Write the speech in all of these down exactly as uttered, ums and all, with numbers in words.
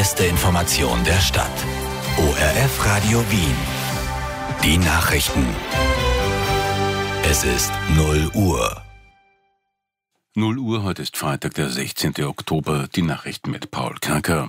beste Information der Stadt. O R F Radio Wien. Die Nachrichten. Es ist null Uhr. null Uhr, heute ist Freitag, der sechzehnten Oktober. Die Nachrichten mit Paul Kerker.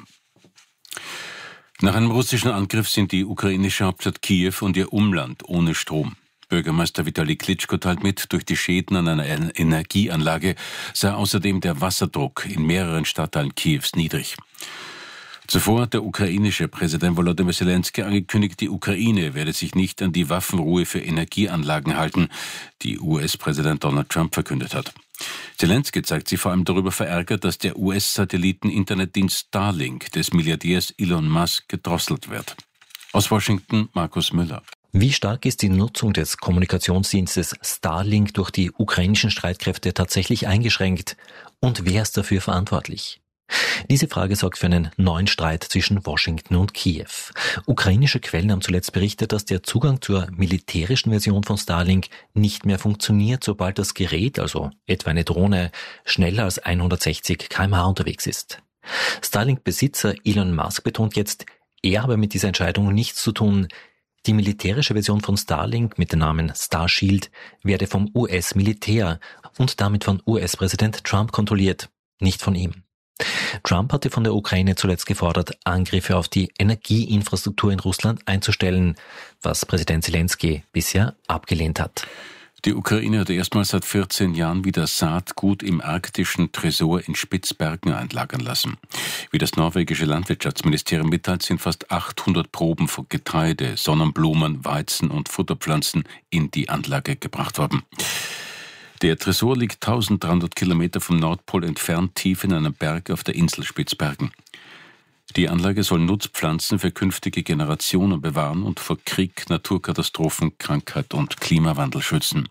Nach einem russischen Angriff sind die ukrainische Hauptstadt Kiew und ihr Umland ohne Strom. Bürgermeister Vitali Klitschko teilt mit, durch die Schäden an einer Energieanlage sei außerdem der Wasserdruck in mehreren Stadtteilen Kiews niedrig. Zuvor hat der ukrainische Präsident Volodymyr Zelensky angekündigt, die Ukraine werde sich nicht an die Waffenruhe für Energieanlagen halten, die U S-Präsident Donald Trump verkündet hat. Zelensky zeigt sich vor allem darüber verärgert, dass der U S-Satelliten-Internetdienst Starlink des Milliardärs Elon Musk gedrosselt wird. Aus Washington, Markus Müller. Wie stark ist die Nutzung des Kommunikationsdienstes Starlink durch die ukrainischen Streitkräfte tatsächlich eingeschränkt? Und wer ist dafür verantwortlich? Diese Frage sorgt für einen neuen Streit zwischen Washington und Kiew. Ukrainische Quellen haben zuletzt berichtet, dass der Zugang zur militärischen Version von Starlink nicht mehr funktioniert, sobald das Gerät, also etwa eine Drohne, schneller als hundertsechzig Kilometer pro Stunde unterwegs ist. Starlink-Besitzer Elon Musk betont jetzt, er habe mit dieser Entscheidung nichts zu tun. Die militärische Version von Starlink mit dem Namen Starshield werde vom U S-Militär und damit von U S-Präsident Trump kontrolliert, nicht von ihm. Trump hatte von der Ukraine zuletzt gefordert, Angriffe auf die Energieinfrastruktur in Russland einzustellen, was Präsident Zelensky bisher abgelehnt hat. Die Ukraine hat erstmals seit vierzehn Jahren wieder Saatgut im arktischen Tresor in Spitzbergen einlagern lassen. Wie das norwegische Landwirtschaftsministerium mitteilt, sind fast achthundert Proben von Getreide, Sonnenblumen, Weizen und Futterpflanzen in die Anlage gebracht worden. Der Tresor liegt dreizehnhundert Kilometer vom Nordpol entfernt, tief in einem Berg auf der Insel Spitzbergen. Die Anlage soll Nutzpflanzen für künftige Generationen bewahren und vor Krieg, Naturkatastrophen, Krankheit und Klimawandel schützen.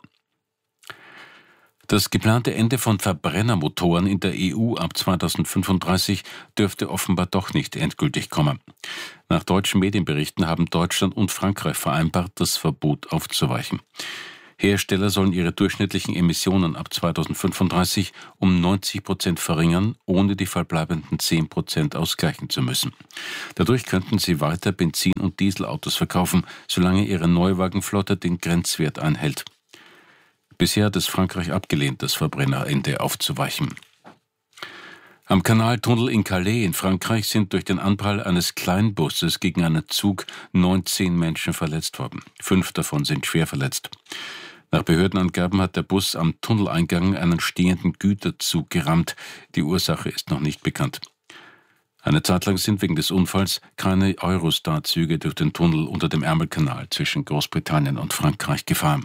Das geplante Ende von Verbrennermotoren in der E U ab zweitausendfünfunddreißig dürfte offenbar doch nicht endgültig kommen. Nach deutschen Medienberichten haben Deutschland und Frankreich vereinbart, das Verbot aufzuweichen. Hersteller sollen ihre durchschnittlichen Emissionen ab zweitausendfünfunddreißig um neunzig Prozent verringern, ohne die verbleibenden zehn Prozent ausgleichen zu müssen. Dadurch könnten sie weiter Benzin- und Dieselautos verkaufen, solange ihre Neuwagenflotte den Grenzwert einhält. Bisher hat es Frankreich abgelehnt, das Verbrennerende aufzuweichen. Am Kanaltunnel in Calais in Frankreich sind durch den Anprall eines Kleinbusses gegen einen Zug neunzehn Menschen verletzt worden. Fünf davon sind schwer verletzt. Nach Behördenangaben hat der Bus am Tunneleingang einen stehenden Güterzug gerammt. Die Ursache ist noch nicht bekannt. Eine Zeit lang sind wegen des Unfalls keine Eurostar-Züge durch den Tunnel unter dem Ärmelkanal zwischen Großbritannien und Frankreich gefahren.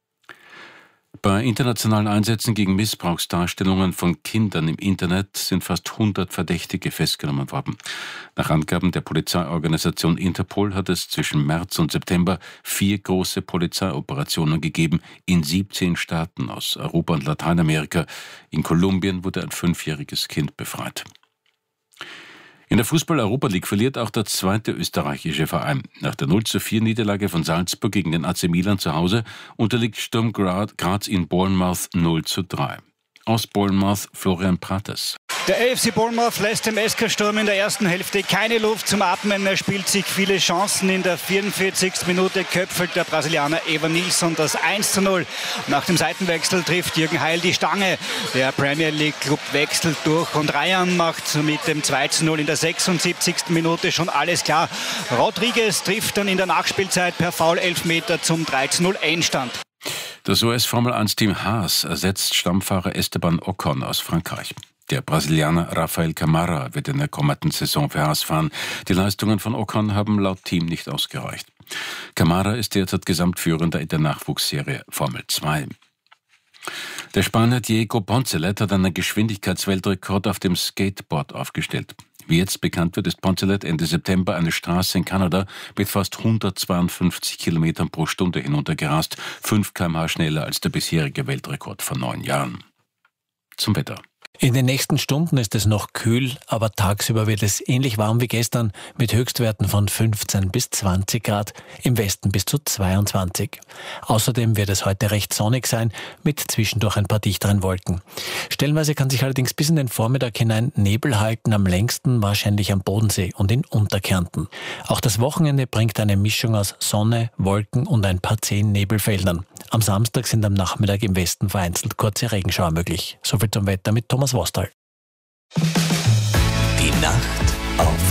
Bei internationalen Einsätzen gegen Missbrauchsdarstellungen von Kindern im Internet sind fast hundert Verdächtige festgenommen worden. Nach Angaben der Polizeiorganisation Interpol hat es zwischen März und September vier große Polizeioperationen gegeben in siebzehn Staaten aus Europa und Lateinamerika. In Kolumbien wurde ein fünfjähriges Kind befreit. In der Fußball-Europa League verliert auch der zweite österreichische Verein. Nach der null zu vier Niederlage von Salzburg gegen den A C Milan zu Hause unterliegt Sturm Graz in Bournemouth null zu drei. Aus Bournemouth Florian Prates. Der A F C Bournemouth lässt dem S K Sturm in der ersten Hälfte keine Luft zum Atmen. Er spielt sich viele Chancen. In der vierundvierzigsten Minute köpfelt der Brasilianer Evan Nilsson das eins zu null. Nach dem Seitenwechsel trifft Jürgen Heil die Stange. Der Premier League Club wechselt durch und Ryan macht mit dem zwei zu null in der sechsundsiebzigsten Minute schon alles klar. Rodriguez trifft dann in der Nachspielzeit per Foul-Elfmeter zum drei zu null Endstand. Das U S-Formel eins Team Haas ersetzt Stammfahrer Esteban Ocon aus Frankreich. Der Brasilianer Rafael Camara wird in der kommenden Saison für Haas fahren. Die Leistungen von Ocon haben laut Team nicht ausgereicht. Camara ist derzeit Gesamtführender in der Nachwuchsserie Formel zwei. Der Spanier Diego Poncelet hat einen Geschwindigkeitsweltrekord auf dem Skateboard aufgestellt. Wie jetzt bekannt wird, ist Poncelet Ende September eine Straße in Kanada mit fast hundertzweiundfünfzig Kilometern pro Stunde hinuntergerast, fünf Kilometer pro Stunde schneller als der bisherige Weltrekord vor neun Jahren. Zum Wetter. In den nächsten Stunden ist es noch kühl, aber tagsüber wird es ähnlich warm wie gestern mit Höchstwerten von fünfzehn bis zwanzig Grad, im Westen bis zu zweiundzwanzig. Außerdem wird es heute recht sonnig sein, mit zwischendurch ein paar dichteren Wolken. Stellenweise kann sich allerdings bis in den Vormittag hinein Nebel halten, am längsten wahrscheinlich am Bodensee und in Unterkärnten. Auch das Wochenende bringt eine Mischung aus Sonne, Wolken und ein paar zehn Nebelfeldern. Am Samstag sind am Nachmittag im Westen vereinzelt kurze Regenschauer möglich. Soviel zum Wetter mit Thomas Wostal. Die Nacht